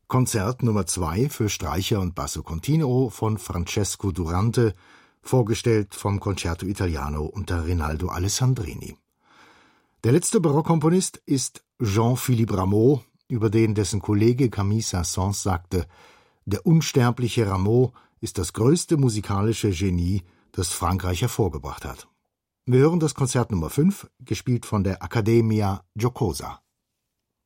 Konzert Nummer 2 für Streicher und Basso Continuo von Francesco Durante, vorgestellt vom Concerto Italiano unter Rinaldo Alessandrini. Der letzte Barockkomponist ist Jean-Philippe Rameau, über den dessen Kollege Camille Saint-Saëns sagte: Der unsterbliche Rameau ist das größte musikalische Genie, das Frankreich hervorgebracht hat. Wir hören das Konzert Nummer 5, gespielt von der Accademia Giocosa.